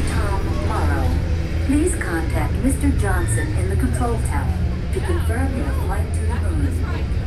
Tom Morrow. Please contact Mr. Johnson in the control tower to confirm your flight to the moon.